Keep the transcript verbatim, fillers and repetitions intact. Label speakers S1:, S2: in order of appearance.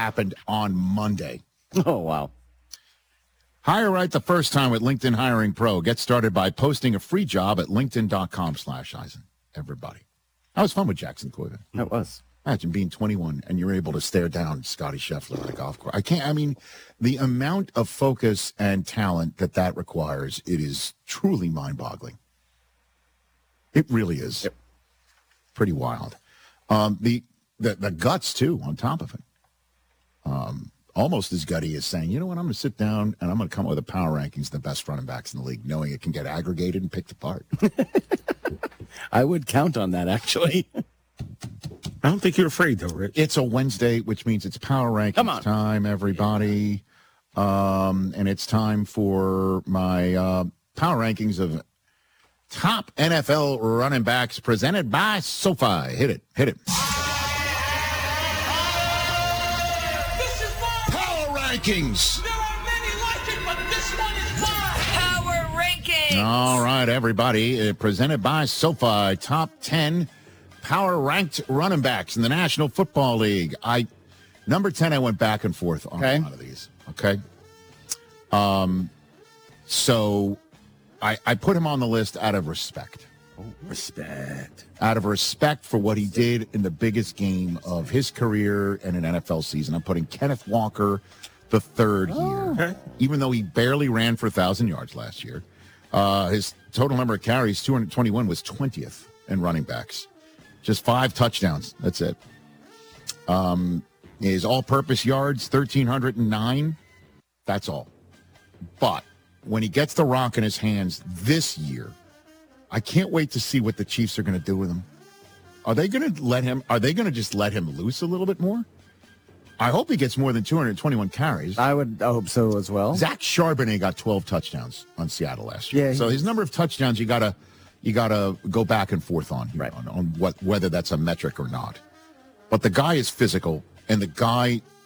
S1: happened on Monday.
S2: Oh, wow.
S1: Hire right the first time with LinkedIn Hiring Pro. Get started by posting a free job at linkedin.com slash Eisen. Everybody. That was fun with Jackson Coyven.
S2: That was.
S1: Imagine being twenty-one and you're able to stare down Scotty Scheffler on a golf course. I can't, I mean, the amount of focus and talent that that requires, it is truly mind-boggling. It really is.
S2: Yep.
S1: Pretty wild. Um, the, the the guts, too, on top of it. Um, almost as gutty as saying, you know what, I'm going to sit down and I'm going to come up with a power rankings of the best running backs in the league, knowing it can get aggregated and picked apart.
S2: I would count on that, actually.
S3: I don't think you're afraid, though, Rich.
S1: It's a Wednesday, which means it's power rankings
S2: Come on.
S1: time, everybody. Um, and it's time for my uh, power rankings of top N F L running backs presented by SoFi. Hit it. Hit it. Power rankings.
S4: There are many like it, but this one is mine. Power Rankings.
S1: All right, everybody. Uh, presented by SoFi. Top ten power ranked running backs in the National Football League. I number ten, I went back and forth on
S2: Okay.
S1: a lot of these. Okay. Um, so I, I put him on the list out of respect.
S2: Oh, respect.
S1: Out of respect for what he did in the biggest game of his career in an N F L season. I'm putting Kenneth Walker the third
S2: Oh.
S1: here.
S3: Okay.
S1: Even though he barely ran for one thousand yards last year. Uh, his total number of carries, two hundred twenty-one, was twentieth in running backs. Just five touchdowns. That's it. Um, his all-purpose yards, one thousand three hundred nine. That's all. But when he gets the rock in his hands this year, I can't wait to see what the Chiefs are going to do with him. Are they going to let him? Are they going to just let him loose a little bit more? I hope he gets more than two hundred twenty-one carries.
S2: I would I hope so as well.
S1: Zach Charbonnet got twelve touchdowns on Seattle last year.
S2: Yeah,
S1: so
S2: he-
S1: his number of touchdowns, you gotta you gotta go back and forth on here
S2: Right.
S1: on, on what whether that's a metric or not. But the guy is physical, and the guy